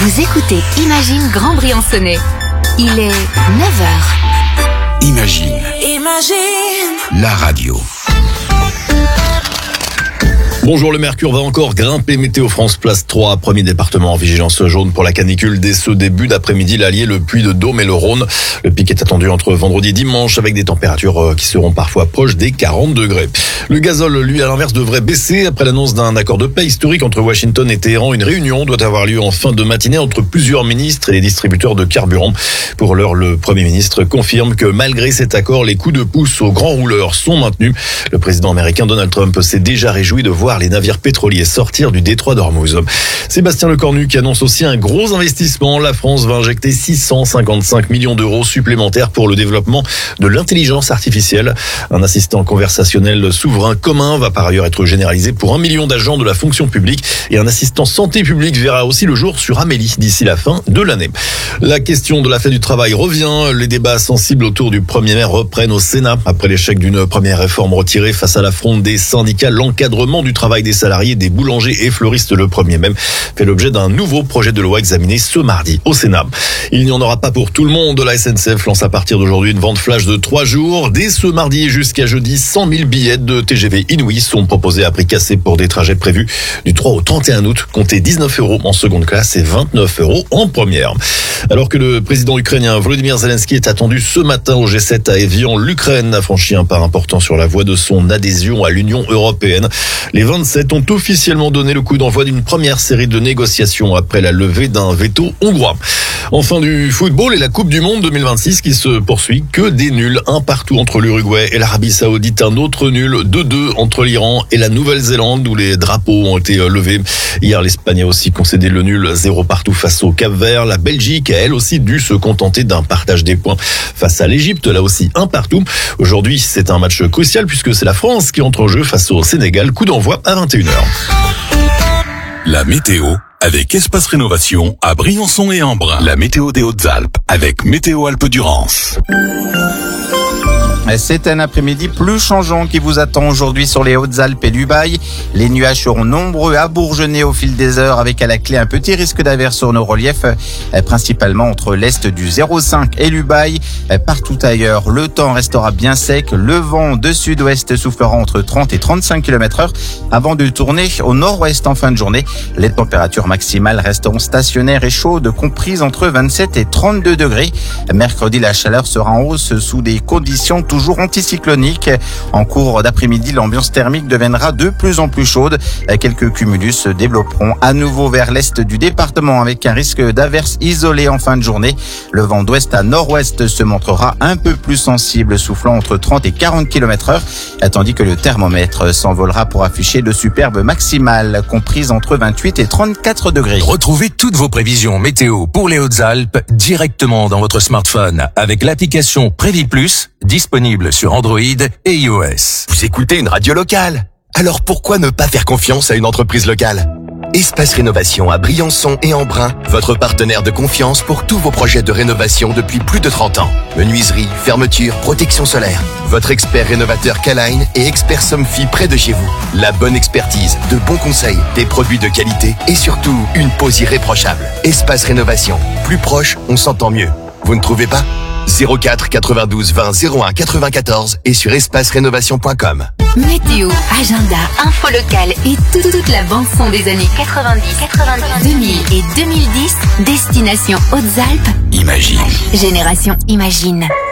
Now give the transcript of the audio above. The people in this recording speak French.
Vous écoutez Imagine Grand Briançonnais. Il est 9h. Imagine. La radio. Bonjour, le mercure va encore grimper. Météo France place 3, premier département en vigilance jaune pour la canicule dès ce début d'après-midi. L'Allier, le Puy-de-Dôme et le Rhône. Le pic est attendu entre vendredi et dimanche avec des températures qui seront parfois proches des 40 degrés. Le gazole, lui, à l'inverse, devrait baisser après l'annonce d'un accord de paix historique entre Washington et Téhéran. Une réunion doit avoir lieu en fin de matinée entre plusieurs ministres et les distributeurs de carburant. Pour l'heure, le Premier ministre confirme que malgré cet accord, les coups de pouce aux grands rouleurs sont maintenus. Le président américain Donald Trump s'est déjà réjoui de voir les navires pétroliers sortir du détroit d'Ormuz. Sébastien Lecornu qui annonce aussi un gros investissement. La France va injecter 655 millions d'euros supplémentaires pour le développement de l'intelligence artificielle. Un assistant conversationnel souverain commun va par ailleurs être généralisé pour 1 million d'agents de la fonction publique et un assistant santé publique verra aussi le jour sur Amélie d'ici la fin de l'année. La question de la fête du travail revient. Les débats sensibles autour du 1er mai reprennent au Sénat. Après l'échec d'une première réforme retirée face à la fronde des syndicats, l'encadrement du travail des salariés des boulangers et fleuristes le 1er mai fait l'objet d'un nouveau projet de loi examiné ce mardi au Sénat. Il n'y en aura pas pour tout le monde. La SNCF lance à partir d'aujourd'hui une vente flash de 3 jours. Dès ce mardi jusqu'à jeudi, 100 000 billets de TGV inouïs sont proposés à prix cassé pour des trajets prévus du 3 au 31 août. Comptez 19 € en seconde classe et 29 € en première. Alors que le président ukrainien Volodymyr Zelensky est attendu ce matin au G7 à Évian, l'Ukraine a franchi un pas important sur la voie de son adhésion à l'Union européenne. Les 27 ont officiellement donné le coup d'envoi d'une première série de négociations après la levée d'un veto hongrois. Enfin du football et la Coupe du Monde 2026 qui se poursuit. Que des nuls, un partout entre l'Uruguay et l'Arabie Saoudite, un autre nul, 2-2 entre l'Iran et la Nouvelle-Zélande où les drapeaux ont été levés. Hier, l'Espagne a aussi concédé le nul 0 partout face au Cap-Vert. La Belgique a elle aussi dû se contenter d'un partage des points face à l'Égypte, là aussi un partout. Aujourd'hui, c'est un match crucial puisque c'est la France qui entre en jeu face au Sénégal. Coup d'envoi à 21h. La météo avec Espace Rénovation à Briançon et Embrun. La météo des Hautes-Alpes avec Météo Alpes-Durance. C'est un après-midi plus changeant qui vous attend aujourd'hui sur les Hautes-Alpes et l'Ubaye. Les nuages seront nombreux à bourgeonner au fil des heures avec à la clé un petit risque d'averse sur nos reliefs, principalement entre l'est du 0,5 et l'Ubaye. Partout ailleurs, le temps restera bien sec. Le vent de sud-ouest soufflera entre 30 et 35 km/h avant de tourner au nord-ouest en fin de journée. Les températures maximales resteront stationnaires et chaudes, comprises entre 27 et 32 degrés. Mercredi, la chaleur sera en hausse sous des conditions toujours anticyclonique. En cours d'après-midi, l'ambiance thermique deviendra de plus en plus chaude. Quelques cumulus se développeront à nouveau vers l'est du département avec un risque d'averse isolée en fin de journée. Le vent d'ouest à nord-ouest se montrera un peu plus sensible, soufflant entre 30 et 40 km/h, tandis que le thermomètre s'envolera pour afficher de superbes maximales comprises entre 28 et 34 degrés. Retrouvez toutes vos prévisions météo pour les Hautes-Alpes directement dans votre smartphone avec l'application Prévis Plus, disponible sur Android et iOS. Vous écoutez une radio locale? Alors pourquoi ne pas faire confiance à une entreprise locale? Espace Rénovation à Briançon et Embrun, votre partenaire de confiance pour tous vos projets de rénovation depuis plus de 30 ans. Menuiserie, fermeture, protection solaire. Votre expert rénovateur K-Line et expert Somfy près de chez vous. La bonne expertise, de bons conseils, des produits de qualité et surtout une pose irréprochable. Espace Rénovation. Plus proche, on s'entend mieux. Vous ne trouvez pas? 04 92 20 01 94 et sur espacerénovation.com. Météo, agenda, info locale et toute la bande-son des années 90, 2000 et 2010. Destination Hautes-Alpes. Imagine. Génération Imagine.